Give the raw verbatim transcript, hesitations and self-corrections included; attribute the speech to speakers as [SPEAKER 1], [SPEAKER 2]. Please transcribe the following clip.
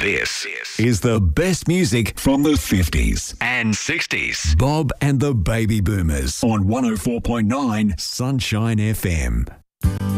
[SPEAKER 1] This is the best music from the fifties and sixties. Bob and the Baby Boomers on one oh four point nine Sunshine F M.